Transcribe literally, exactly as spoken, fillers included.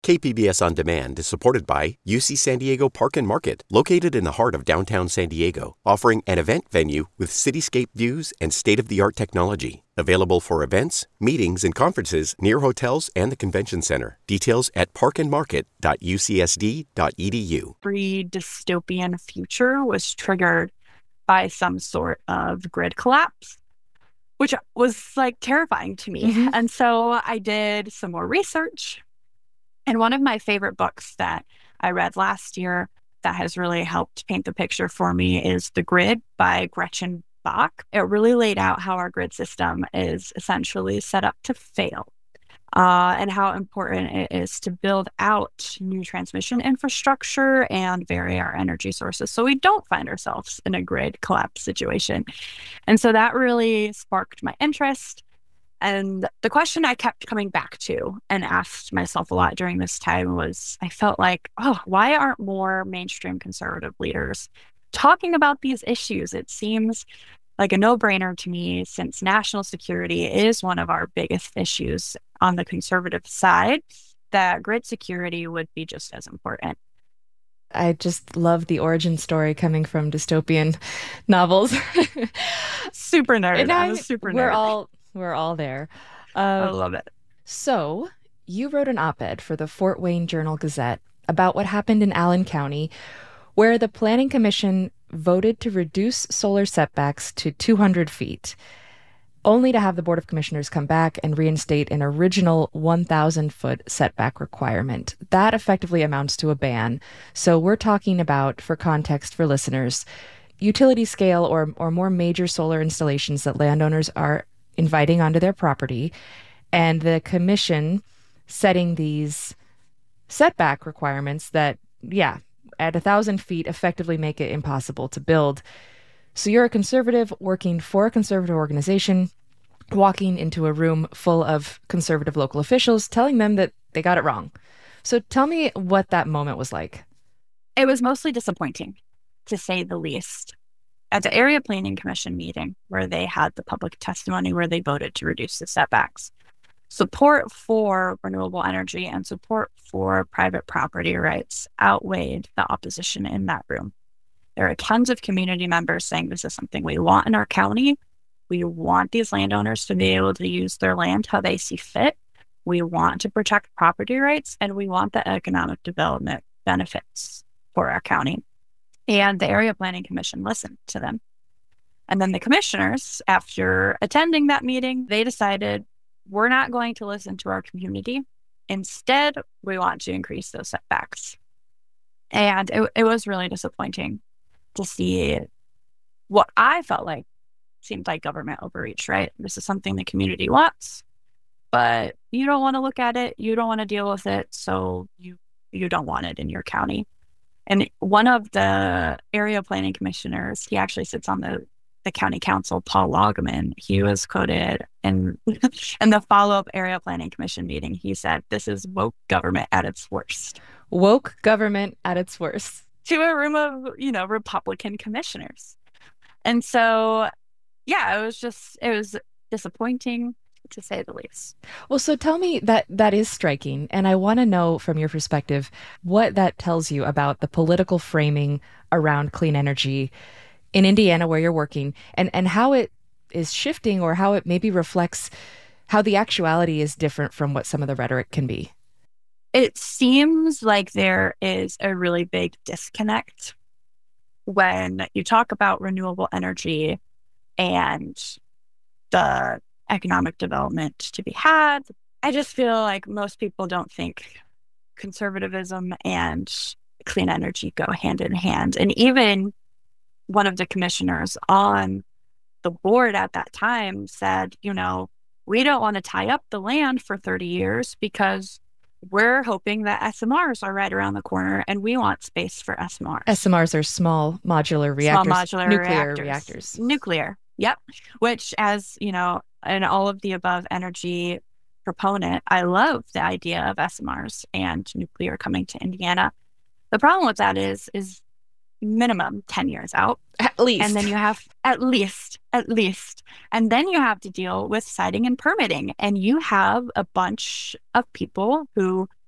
K P B S On Demand is supported by U C San Diego Park and Market, located in the heart of downtown San Diego, offering an event venue with cityscape views and state-of-the-art technology. Available for events, meetings, and conferences near hotels and the convention center. Details at park and market dot u c s d dot e d u. Every dystopian future was triggered by some sort of grid collapse, which was like terrifying to me. Mm-hmm. And so I did some more research. And one of my favorite books that I read last year that has really helped paint the picture for me is The Grid by Gretchen Bach. It really laid out how our grid system is essentially set up to fail, uh, and how important it is to build out new transmission infrastructure and vary our energy sources so we don't find ourselves in a grid collapse situation. And so that really sparked my interest. And the question I kept coming back to and asked myself a lot during this time was, I felt like, oh, why aren't more mainstream conservative leaders talking about these issues? It seems like a no-brainer to me, since national security is one of our biggest issues on the conservative side, that grid security would be just as important. I just love the origin story coming from dystopian novels. Super nerd. I'm a super nerd. We're all... We're all there. Uh, I love it. So you wrote an op-ed for the Fort Wayne Journal-Gazette about what happened in Allen County, where the Planning Commission voted to reduce solar setbacks to two hundred feet, only to have the Board of Commissioners come back and reinstate an original one thousand foot setback requirement. That effectively amounts to a ban. So we're talking about, for context for listeners, utility scale or, or more major solar installations that landowners are inviting onto their property, and the commission setting these setback requirements that, yeah, at a thousand feet effectively make it impossible to build. So you're a conservative working for a conservative organization, walking into a room full of conservative local officials, telling them that they got it wrong. So tell me what that moment was like. It was mostly disappointing, to say the least. At the Area Planning Commission meeting, where they had the public testimony where they voted to reduce the setbacks, support for renewable energy and support for private property rights outweighed the opposition in that room. There are tons of community members saying this is something we want in our county. We want these landowners to be able to use their land how they see fit. We want to protect property rights, and we want the economic development benefits for our county. And the Area Planning Commission listened to them. And then the commissioners, after attending that meeting, they decided, we're not going to listen to our community. Instead, we want to increase those setbacks. And it, it was really disappointing to see what I felt like seemed like government overreach, right? This is something the community wants, but you don't want to look at it. You don't want to deal with it. So you, you don't want it in your county. And one of the area planning commissioners, he actually sits on the, the county council, Paul Loggeman. He was quoted in, in the follow-up area planning commission meeting. He said, this is woke government at its worst. Woke government at its worst. To a room of, you know, Republican commissioners. And so, yeah, it was just, it was disappointing, to say the least. Well, so tell me, that that is striking. And I want to know from your perspective what that tells you about the political framing around clean energy in Indiana, where you're working, and, and how it is shifting, or how it maybe reflects how the actuality is different from what some of the rhetoric can be. It seems like there is a really big disconnect when you talk about renewable energy and the economic development to be had. I just feel like most people don't think conservatism and clean energy go hand in hand. And even one of the commissioners on the board at that time said, you know, we don't want to tie up the land for thirty years because we're hoping that S M Rs are right around the corner, and we want space for S M Rs. S M Rs are small modular reactors. Small modular nuclear reactors. reactors. Nuclear, yep. Which, as you know, an all of the above energy proponent, I love the idea of S M Rs and nuclear coming to Indiana. The problem with that is, is minimum ten years out. At least. And then you have, at least, at least. And then you have to deal with siting and permitting. And you have a bunch of people who